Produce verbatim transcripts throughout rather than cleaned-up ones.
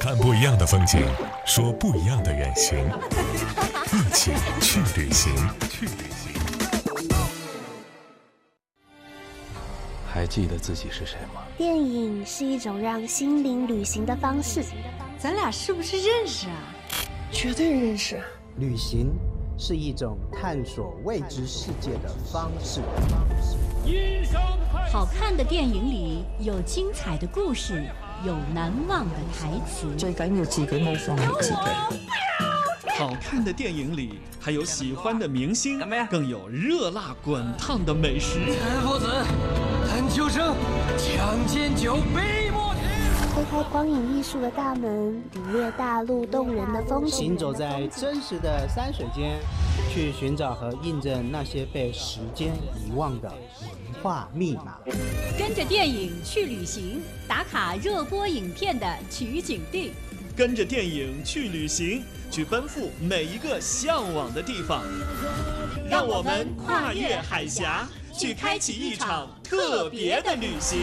看不一样的风景，说不一样的远行，一起去旅行。去旅行。 还记得自己是谁吗？ 电影是一种让心灵旅行的方式。 咱俩是不是认识啊？ 绝对认识。 旅行是一种探索未知世界的方式。 好看的电影里有精彩的故事，有难忘的台词。 最緊要自己冇放棄自己。 好看的電影裡還有喜歡的明星，更有熱辣滾燙的美食。 陳夫子，陳秋生，搶劍酒杯莫停。 推開光影藝術的大門，領略大陸動人的風景。 行走在真實的山水間，去尋找和印證那些被時間遺忘的文化密碼。 跟着電影去旅行，打卡熱播影片的取景地。 跟着電影去旅行，去奔赴每一個向往的地方。讓我們跨越海峽，去開啟一場特別的旅行。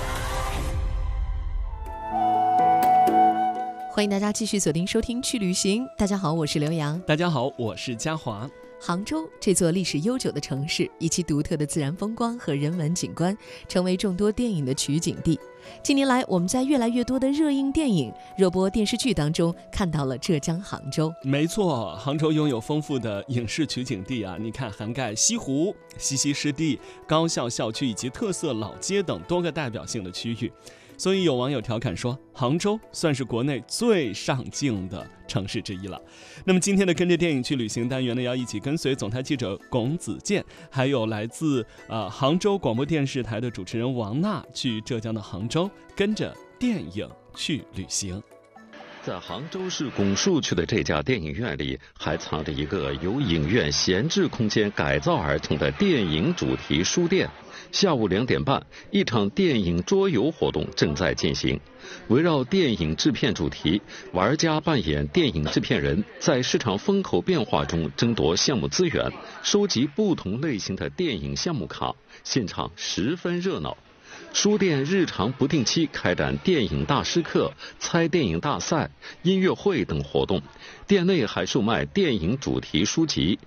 歡迎大家繼續鎖定收聽去旅行。大家好，我是劉洋。 大家好，我是嘉華。 杭州這座歷史悠久的城市，以其獨特的自然風光和人文景觀，成為眾多電影的取景地。近年來，我們在越來越多的熱映電影、熱播電視劇當中，看到了浙江杭州。 沒錯，杭州擁有豐富的影視取景地啊！你看，涵蓋西湖、西溪濕地、高校校區以及特色老街等多個代表性的區域。所以有網友調侃說，杭州算是國內最上鏡的城市之一了。那麼今天的跟着電影去旅行單元呢，要一起跟隨總台記者龔子健，還有來自呃杭州廣播電視台的主持人王娜，去浙江的杭州，跟着電影去旅行。 在杭州市拱墅區的這家電影院裡，還藏着一個由影院閒置空間改造而成的電影主題書店。下午兩點半，一場電影桌遊活動正在進行。圍繞電影製片主題，玩家扮演電影製片人，在市場風口變化中爭奪項目資源，收集不同類型的電影項目卡，現場十分熱鬧。書店日常不定期開展電影大師課、猜電影大賽、音樂會等活動，店內還售賣電影主題書籍。